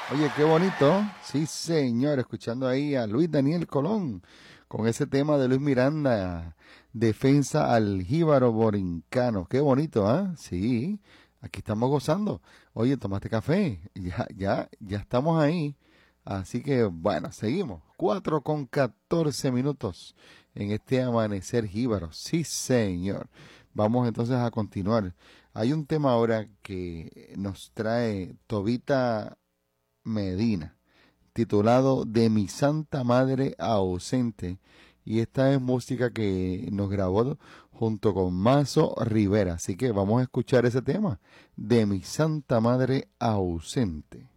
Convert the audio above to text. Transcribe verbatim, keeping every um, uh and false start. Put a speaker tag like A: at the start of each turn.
A: Oye, qué bonito. Sí, señor, escuchando ahí a Luis Daniel Colón con ese tema de Luis Miranda, Defensa al Jíbaro Borincano. Qué bonito, ¿ah? Sí, aquí estamos gozando. Oye, tomaste café. Ya, ya, ya estamos ahí. Así que, bueno, seguimos. Cuatro con catorce minutos en este amanecer jíbaro. Sí, señor. Vamos entonces a continuar. Hay un tema ahora que nos trae Tobita Medina, titulado De mi Santa Madre Ausente. Y esta es música que nos grabó junto con Mazo Rivera. Así que vamos a escuchar ese tema, De mi Santa Madre Ausente.